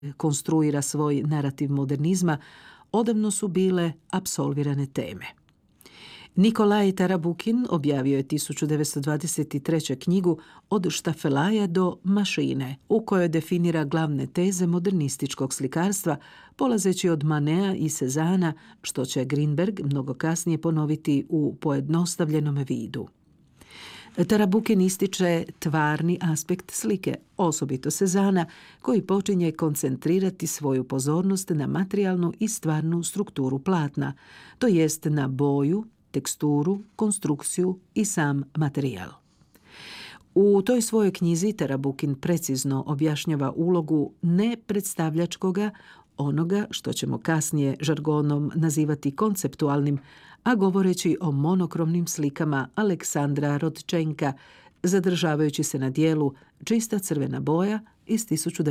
konstruira svoj narativ modernizma, odavno su bile apsolvirane teme. Nikolaj Tarabukin objavio je 1923. knjigu Od štafelaja do mašine, u kojoj definira glavne teze modernističkog slikarstva, polazeći od Manea i Cezana, što će Greenberg mnogo kasnije ponoviti u pojednostavljenom vidu. Tarabukin ističe tvarni aspekt slike, osobito Cezana, koji počinje koncentrirati svoju pozornost na materijalnu i stvarnu strukturu platna, to jest na boju, teksturu, konstrukciju i sam materijal. U toj svojoj knjizi Tarabukin precizno objašnjava ulogu nepredstavljačkoga, onoga što ćemo kasnije žargonom nazivati konceptualnim, a govoreći o monokromnim slikama Aleksandra Rodčenka, zadržavajući se na dijelu Čista crvena boja iz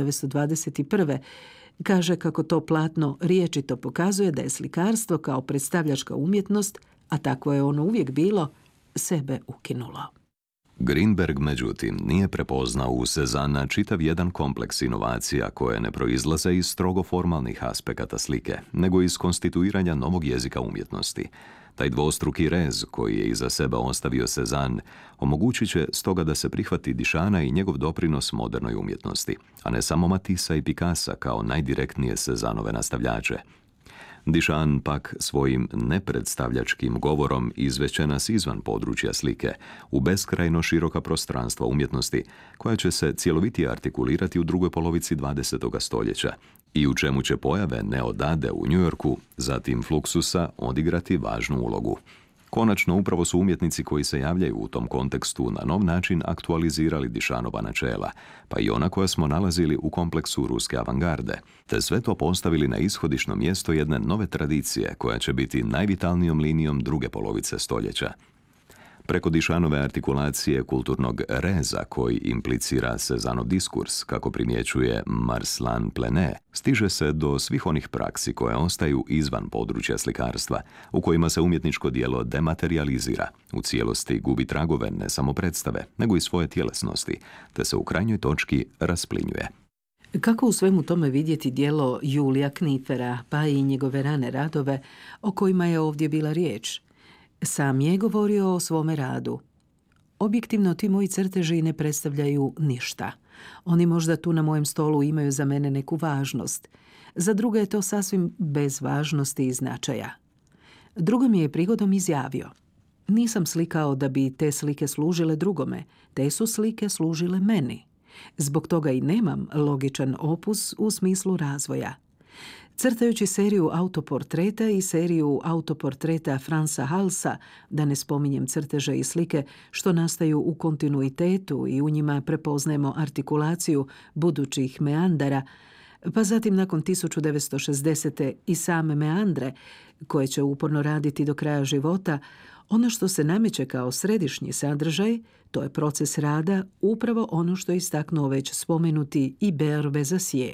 1921. Kaže kako to platno riječito pokazuje da je slikarstvo kao predstavljačka umjetnost, a takvo je ono uvijek bilo, sebe ukinulo. Greenberg, međutim, nije prepoznao u Cezana čitav jedan kompleks inovacija koje ne proizlaze iz strogo formalnih aspekata slike, nego iz konstituiranja novog jezika umjetnosti. Taj dvostruki rez koji je iza sebe ostavio Cezanne omogućit će stoga da se prihvati Duchampa i njegov doprinos modernoj umjetnosti, a ne samo Matissa i Picassa kao najdirektnije Cezanove nastavljače. Duchamp pak svojim nepredstavljačkim govorom izveće nas izvan područja slike, u beskrajno široka prostranstva umjetnosti, koja će se cjelovitije artikulirati u drugoj polovici 20. stoljeća i u čemu će pojave Neodade u Njujorku, zatim Fluxusa, odigrati važnu ulogu. Konačno, upravo su umjetnici koji se javljaju u tom kontekstu na nov način aktualizirali Duchampova načela, pa i ona koja smo nalazili u kompleksu ruske avangarde, te sve to postavili na ishodišno mjesto jedne nove tradicije koja će biti najvitalnijom linijom druge polovice stoljeća. Preko Duchampove artikulacije kulturnog reza koji implicira Cezanov diskurs, kako primjećuje Marcel Plenet, stiže se do svih onih praksi koje ostaju izvan područja slikarstva, u kojima se umjetničko djelo dematerializira, u cijelosti gubi tragove ne samo predstave, nego i svoje tjelesnosti, te se u krajnjoj točki rasplinjuje. Kako u svemu tome vidjeti djelo Julija Knifera, pa i njegove rane radove, o kojima je ovdje bila riječ? Sam je govorio o svome radu. Objektivno ti moji crteži ne predstavljaju ništa. Oni možda tu na mojem stolu imaju za mene neku važnost. Za druge je to sasvim bez važnosti i značaja. Drugo mi je prigodom izjavio: nisam slikao da bi te slike služile drugome, te su slike služile meni. Zbog toga i nemam logičan opus u smislu razvoja. Crtajući seriju autoportreta i seriju autoportreta Franza Halsa, da ne spominjem crteže i slike što nastaju u kontinuitetu i u njima prepoznajemo artikulaciju budućih meandara, pa zatim nakon 1960. i same meandre, koje će uporno raditi do kraja života, ono što se nameće kao središnji sadržaj, to je proces rada, upravo ono što je istaknuo već spomenuti Hubert Vézassier.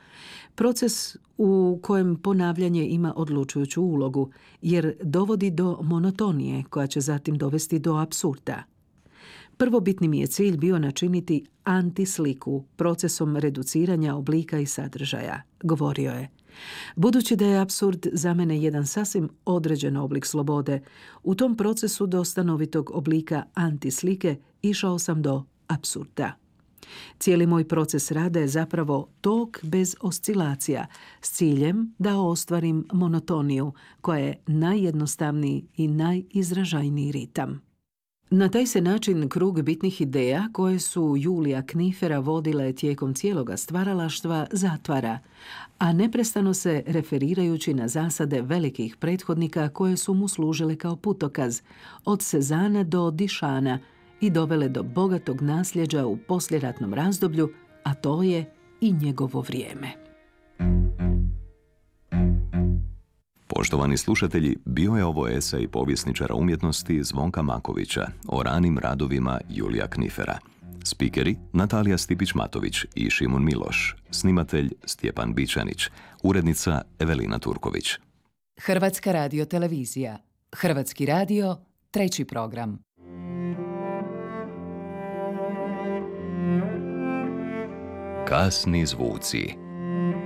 Proces u kojem ponavljanje ima odlučujuću ulogu, jer dovodi do monotonije koja će zatim dovesti do apsurda. Prvobitni mi je cilj bio načiniti antisliku procesom reduciranja oblika i sadržaja, govorio je. Budući da je apsurd za mene jedan sasvim određen oblik slobode, u tom procesu do stanovitog oblika antislike išao sam do apsurda. Cijeli moj proces rada je zapravo tok bez oscilacija s ciljem da ostvarim monotoniju koja je najjednostavniji i najizražajniji ritam. Na taj se način krug bitnih ideja koje su Julija Knifera vodile tijekom cijeloga stvaralaštva zatvara, a neprestano se referirajući na zasade velikih prethodnika koje su mu služile kao putokaz, od Cezana do Duchampa, i dovele do bogatog nasljeđa u poslijeratnom razdoblju, a to je i njegovo vrijeme. Poštovani slušatelji, bio je ovo esej povjesničara umjetnosti Zvonka Makovića o ranim radovima Julija Knifera. Spikeri Natalija Stipić-Matović i Šimun Miloš, snimatelj Stjepan Bičanić, urednica Evelina Turković. Hrvatska radiotelevizija. Hrvatski radio, 3. program. Kasni zvuci.